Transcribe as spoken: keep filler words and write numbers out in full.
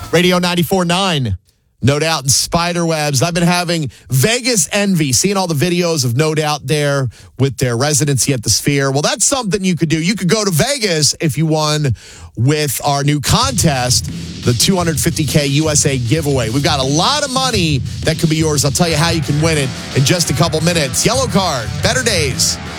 Radio ninety-four point nine. No Doubt and Spiderwebs. I've been having Vegas envy, seeing all the videos of No Doubt there with their residency at the Sphere. Well, that's something you could do. You could go to Vegas if you won with our new contest, the two hundred fifty K U S A giveaway. We've got a lot of money that could be yours. I'll tell you how you can win it in just a couple minutes. Yellow card, better days.